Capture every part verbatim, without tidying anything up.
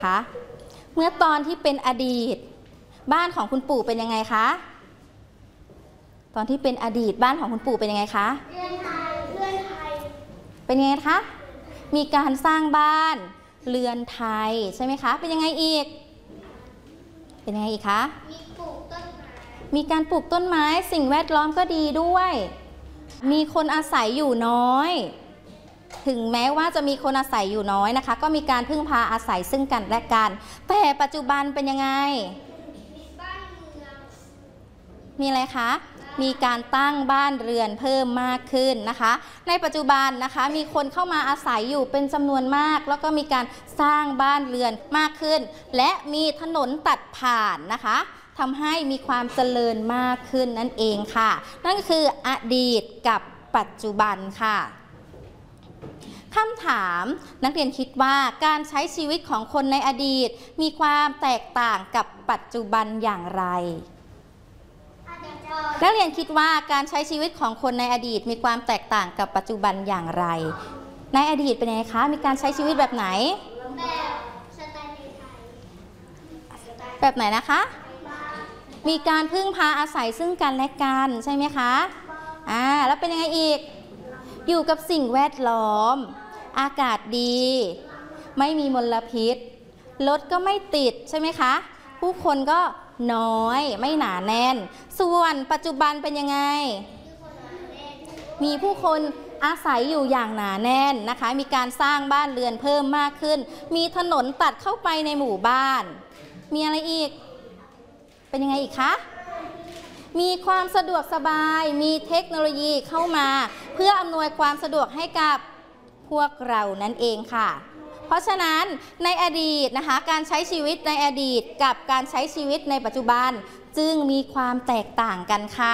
คะเมื่อตอนที่เป็นอดีตบ้านของคุณปู่เป็นยังไงคะตอนที่เป็นอดีตบ้านของคุณปู่เป็นยังไงคะเรือนไทยเรือนไทยเป็นยังไงคะมีการสร้างบ้านเรือนไทยใช่ไหมคะเป็นยังไงอีกเป็นยังไงอีกคะมีปลูกต้นไม้มีการปลูกต้นไม้สิ่งแวดล้อมก็ดีด้วยมีคนอาศัยอยู่น้อยถึงแม้ว่าจะมีคนอาศัยอยู่น้อยนะคะก็มีการพึ่งพาอาศัยซึ่งกันและกันแต่ปัจจุบันเป็นยังไงมีบ้านเมืองมีอะไรคะมีการตั้งบ้านเรือนเพิ่มมากขึ้นนะคะในปัจจุบันนะคะมีคนเข้ามาอาศัยอยู่เป็นจำนวนมากแล้วก็มีการสร้างบ้านเรือนมากขึ้นและมีถนนตัดผ่านนะคะทำให้มีความเจริญมากขึ้นนั่นเองค่ะนั่นก็คืออดีตกับปัจจุบันค่ะคำถามนักเรียนคิดว่าการใช้ชีวิตของคนในอดีตมีความแตกต่างกับปัจจุบันอย่างไรนักเรียนคิดว่าการใช้ชีวิตของคนในอดีตมีความแตกต่างกับปัจจุบันอย่างไรในอดีตเป็นยังไงคะมีการใช้ชีวิตแบบไหนแบบสไตล์ไทยแบบไหนนะคะมีการพึ่งพาอาศัยซึ่งกันและกันใช่ไหมคะอ่าแล้วเป็นยังไงอีกอยู่กับสิ่งแวดล้อมอากาศดีไม่มีมลพิษรถก็ไม่ติดใช่ไหมคะผู้คนก็น้อยไม่หนาแน่นส่วนปัจจุบันเป็นยังไงมีผู้คนอาศัยอยู่อย่างหนาแน่นนะคะมีการสร้างบ้านเรือนเพิ่มมากขึ้นมีถนนตัดเข้าไปในหมู่บ้านมีอะไรอีกเป็นยังไงอีกคะมีความสะดวกสบายมีเทคโนโลยีเข้ามาเพื่ออำนวยความสะดวกให้กับพวกเรานั่นเองค่ะเพราะฉะนั้นในอดีตนะคะการใช้ชีวิตในอดีตกับการใช้ชีวิตในปัจจุบันจึงมีความแตกต่างกันค่ะ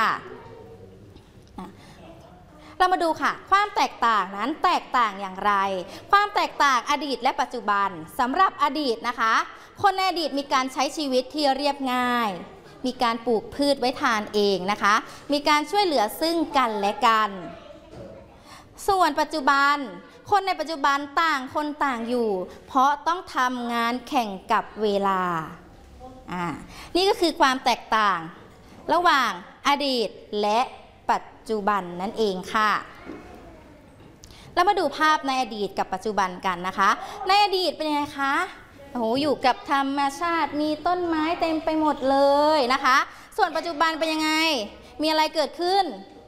เรามาดูค่ะความแตกต่างนั้นแตกต่างอย่างไรความแตกต่างอดีตและปัจจุบันสำหรับอดีตนะคะคนในอดีตมีการใช้ชีวิตที่เรียบง่ายมีการปลูกพืชไว้ทานเองนะคะมีการช่วยเหลือซึ่งกันและกันส่วนปัจจุบันคนในปัจจุบันต่างคนต่างอยู่เพราะต้องทำงานแข่งกับเวลาอ่านี่ก็คือความแตกต่างระหว่างอดีตและปัจจุบันนั่นเองค่ะแล้วมาดูภาพในอดีตกับปัจจุบันกันนะคะในอดีตเป็นยังไงคะโอ้โหอยู่กับธรรมชาติมีต้นไม้เต็มไปหมดเลยนะคะส่วนปัจจุบันเป็นยังไงมีอะไรเกิดขึ้น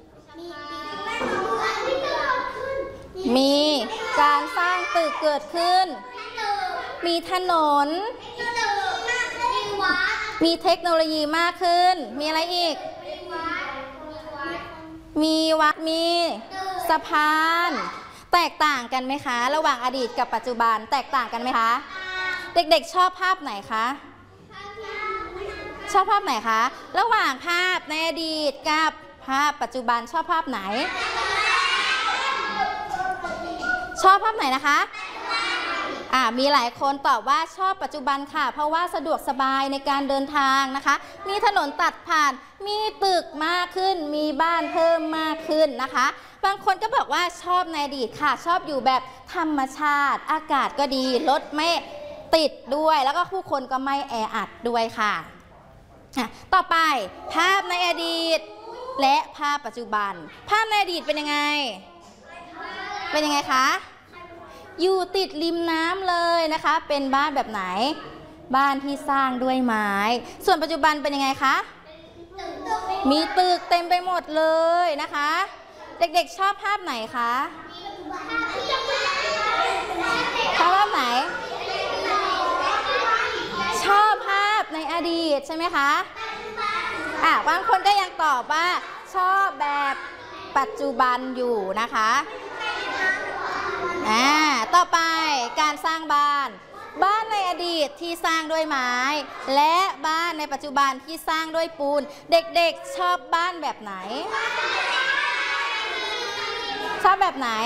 มีการสร้างตึกเกิดขึ้นมีถนนมีเทคโนโลยีมากขึ้นมีอะไรอีกมีวัดมีสะพานแตกต่างกันไหมคะระหว่างอดีตกับปัจจุบันแตกต่างกันไหมคะเด็กๆชอบภาพไหนคะชอบภาพไหนคะระหว่างภาพในอดีตกับภาพปัจจุบันชอบภาพไหนชอบภาพไหนนะคะอ่ามีหลายคนตอบว่าชอบปัจจุบันค่ะเพราะว่าสะดวกสบายในการเดินทางนะคะมีถนนตัดผ่านมีตึกมากขึ้นมีบ้านเพิ่มมากขึ้นนะคะบางคนก็บอกว่าชอบในอดีตค่ะชอบอยู่แบบธรรมชาติอากาศก็ดีรถไม่ติดด้วยแล้วก็ผู้คนก็ไม่แออัดด้วยค่ะต่อไปภาพในอดีตและภาพปัจจุบันภาพในอดีตเป็นยังไงเป็นยังไงคะอยู่ติดริมน้ำเลยนะคะเป็นบ้านแบบไหนบ้านที่สร้างด้วยไม้ส่วนปัจจุบันเป็นยังไงคะมีตึกเต็มไปหมดเลยนะคะเด็กๆชอบภาพไหนคะชอบภาพไหนชอบภาพในอดีตใช่ไหมคะอ่ะบางคนก็ยังตอบว่าชอบแบบปัจจุบันอยู่นะคะอ่าต่อไปการสร้างบ้านบ้านในอดีตที่สร้างด้วยไม้และบ้านในปัจจุบันที่สร้างด้วยปูนเด็กๆชอบบ้านแบบไหนชอบแบบไหน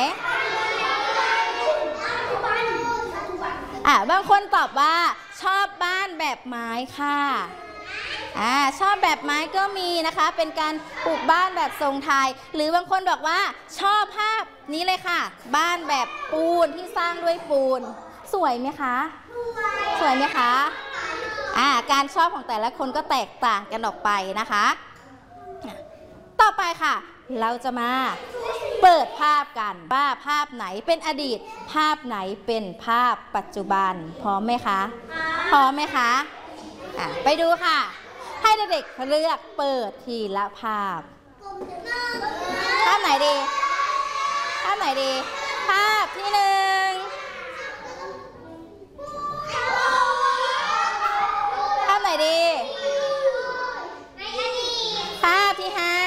อ่าบางคนตอบว่าชอบบ้านแบบไม้ค่ะอ่าชอบแบบไม้ก็มีนะคะเป็นการปลูกบ้านแบบทรงไทยหรือบางคนบอกว่าชอบภาพนี้เลยค่ะบ้านแบบปูนที่สร้างด้วยปูนสวยไหมคะสสวยไหมคะอ่าการชอบของแต่ละคนก็แตกต่างกันออกไปนะคะต่อไปค่ะเราจะมาเปิดภาพกันว่าภาพไหนเป็นอดีตภาพไหนเป็นภาพปัจจุบันพร้อมไหมคะพร้อมไหมคะอ่ะไปดูค่ะให้เด็กๆเลือกเปิดทีละภาพภาพไหนดีภาพไหนดีภาพที่หนึ่งภาพไหนดีภาพที่ห้า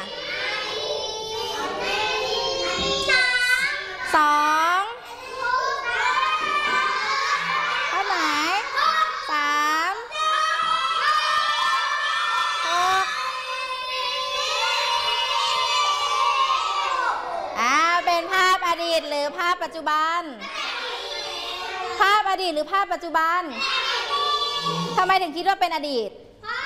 สองภาพไหนสามหกอ่าเป็นภาพอดีตหรือภาพปัจจุบันภาพอดีตหรือภาพปัจจุบันทำไมถึงคิดว่าเป็นอดีต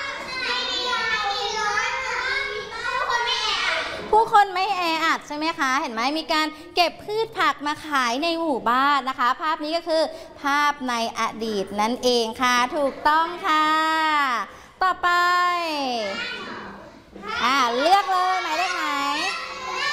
ผู้คนไม่แออัดใช่ไหมคะเห็นไหมมีการเก็บพืชผักมาขายในหมู่บ้านนะคะภาพนี้ก็คือภาพในอดีตนั่นเองค่ะถูกต้องค่ะต่อไปอ่าเลือก